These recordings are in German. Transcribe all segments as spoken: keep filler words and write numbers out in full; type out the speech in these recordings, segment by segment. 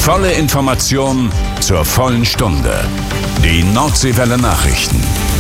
volle Information zur vollen Stunde. Die Nordseewelle Nachrichten.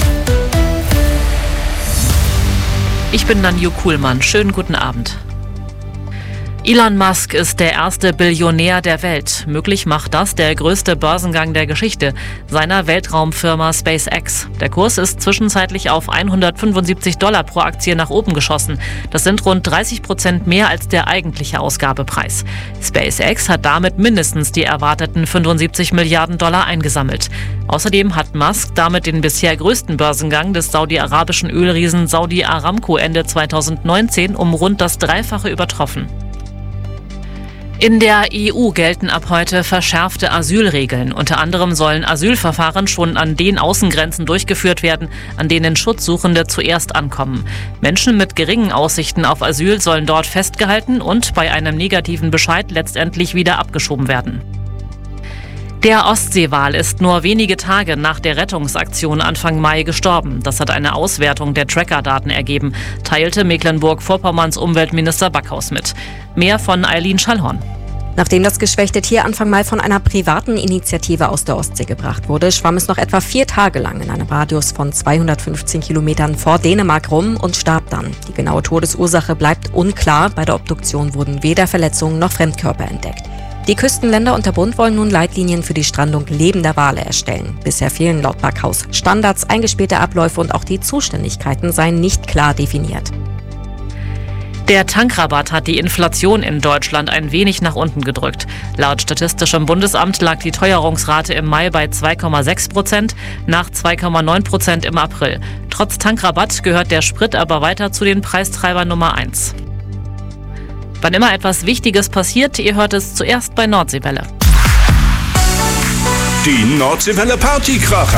Ich bin Nanju Kuhlmann. Schönen guten Abend. Elon Musk ist der erste Billionär der Welt. Möglich macht das der größte Börsengang der Geschichte seiner Weltraumfirma SpaceX. Der Kurs ist zwischenzeitlich auf hundertfünfundsiebzig Dollar pro Aktie nach oben geschossen. Das sind rund dreißig Prozent mehr als der eigentliche Ausgabepreis. SpaceX hat damit mindestens die erwarteten fünfundsiebzig Milliarden Dollar eingesammelt. Außerdem hat Musk damit den bisher größten Börsengang des saudi-arabischen Ölriesen Saudi Aramco Ende zweitausendneunzehn um rund das Dreifache übertroffen. In der E U gelten ab heute verschärfte Asylregeln. Unter anderem sollen Asylverfahren schon an den Außengrenzen durchgeführt werden, an denen Schutzsuchende zuerst ankommen. Menschen mit geringen Aussichten auf Asyl sollen dort festgehalten und bei einem negativen Bescheid letztendlich wieder abgeschoben werden. Der Ostseewal ist nur wenige Tage nach der Rettungsaktion Anfang Mai gestorben. Das hat eine Auswertung der Tracker-Daten ergeben, teilte Mecklenburg-Vorpommerns Umweltminister Backhaus mit. Mehr von Eileen Schallhorn. Nachdem das geschwächte Tier Anfang Mai von einer privaten Initiative aus der Ostsee gebracht wurde, schwamm es noch etwa vier Tage lang in einem Radius von zweihundertfünfzehn Kilometern vor Dänemark rum und starb dann. Die genaue Todesursache bleibt unklar. Bei der Obduktion wurden weder Verletzungen noch Fremdkörper entdeckt. Die Küstenländer und der Bund wollen nun Leitlinien für die Strandung lebender Wale erstellen. Bisher fehlen laut Backhaus Standards, eingespielte Abläufe und auch die Zuständigkeiten seien nicht klar definiert. Der Tankrabatt hat die Inflation in Deutschland ein wenig nach unten gedrückt. Laut Statistischem Bundesamt lag die Teuerungsrate im Mai bei zwei Komma sechs Prozent, nach zwei Komma neun Prozent im April. Trotz Tankrabatt gehört der Sprit aber weiter zu den Preistreibern Nummer eins. Wann immer etwas Wichtiges passiert, ihr hört es zuerst bei Nordseewelle. Die Nordseewelle Partykracher.